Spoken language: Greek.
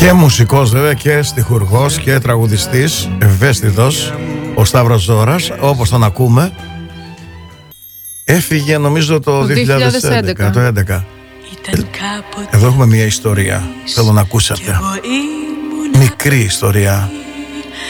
Και μουσικός βέβαια και στιχουργός και τραγουδιστής ευαίσθητος, ο Σταύρος Ζώρας, όπως τον ακούμε. Έφυγε νομίζω το 2011, το 2011. Εδώ έχουμε μια ιστορία, θέλω να ακούσατε. Μικρή ιστορία.